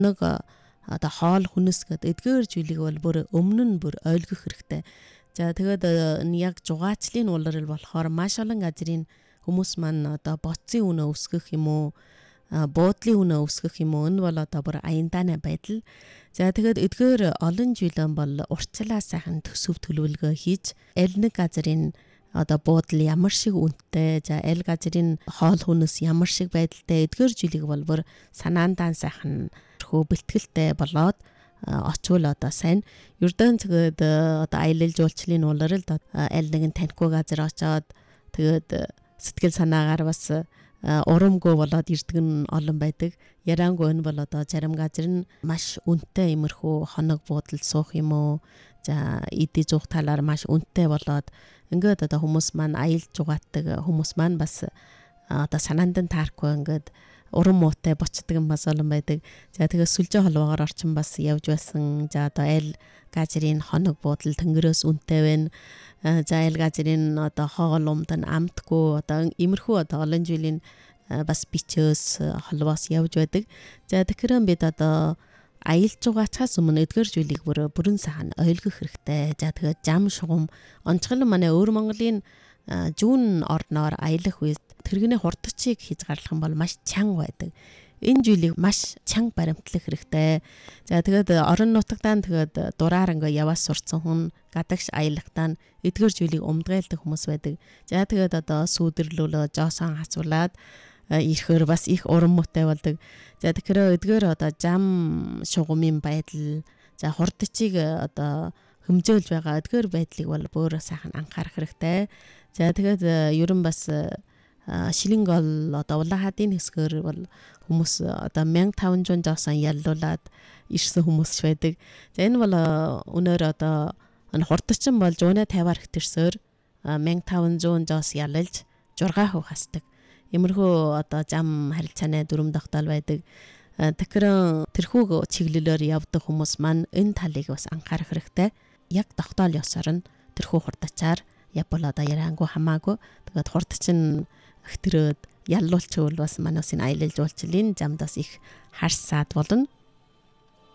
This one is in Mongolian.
нэг одоо хоол хүнс гэдэг эдгээр зүйлийг бол бүр өмнө нь бүр ойлгох хэрэгтэй. За тэгээд яг жугаачлын улирал болохоор маш олон газрын хүмүүс маань одоо боцын үнэ өсгөх юм уу, буудлын үнэ өсгөх юм уу, энэ бол одоо бүр аяндаа байдал. За тэгээд эдгээр олон жилэн бол урьдчилан сайхан төсөв төлөвлөгөө хийж аль нэг газрын одоо буудал ямар шиг үнэтэй, за аль газрын хоол хүнс ямар шиг байдалтай, эдгээр жилийг бол бүр санаандаа сайхан хөө бэлтгэлтэй болоод очвол одоо сайн. Ердөө тэгээд одоо аялал жуулчлалын улиралд аль нэгэн танихгүй газар очоод тэгээд сэтгэл санаагаар бас урамгүй болоод ирдэг нь олон байдаг. Яраангүй энэ бол одоо зарим газар нь маш үнэтэй иймэрхүү хоног буудалд суух юм уу. За эдийн зуух талаар маш үнэтэй болоод ингээд одоо хүмүүс маань аялж угаатдаг хүмүүс маань бас одоо санаанд нь таарахгүй ингээд урам муутай бочдөг юм бас олон байдаг. За тэгээ сүлжээ холбоогоор орчин бас явж байсан. За одоо аль газрын хоног буудал тэнгэрээс үнэтэй байна. За аль газрын одоо хоол умд нь амтгүй одоо иймэрхүү одоо олон жилийн бас бичээс холбоос явж байдаг. За тэгэхээр бид одоо аялж угаачаас өмнө эдгээр зүйлийг бүрэн сайхан ойлгох хэрэгтэй. За тэгээд зам шугам онцгой манай өвөр Монголын зүүн орноор аялах үед тэрэгний хурдчийг хийж гарлах юм бол маш чанга байдаг. Энэ зүйлийг маш чанга баримтлах хэрэгтэй. За тэгээд орон нутагтаа тэгээд дураар ингээ яваас сурцсан хүн гадагш аялагтаа эдгээр зүйлийг умдгайлдаг хүмүүс байдаг. За тэгээд одоо сүйдэрлүүлөө жоосон хасуулаад ирэхээр бас их урам муутай болдог. За тэгэхээр эдгээр одоо зам шугамын байдал, за хурдчийг одоо хэмжүүлж байгаа эдгээр байдлыг бол бүр сайхан анхаарах хэрэгтэй. За тэгээд ерөн бас шилэнгол одоо улаахадын хэсгээр бол хүмүүс одоо 1500 жоосон яллуулаад ирсэн хүмүүс байдаг. За энэ бол өнөөр одоо хурдчин бол 150-аар хэтэрсээр 1500 жоос ялалж 6% хасдаг. Иймэрхүү одоо зам харилцааны дүрм тогтоол байдаг. Тэгэхээр тэрхүү чиглэлээр явдаг хүмүүс маань энэ талыг бас анхаарах хэрэгтэй. Яг тогтоол ёсоор нь тэрхүү хурдчаар явбал одоо яраангүй хамаагүй. Тэгээд хурдчин хэтэрээд яллуулчихвал бас манай усын аялал жуулчлалын замдаас их харсаад болно.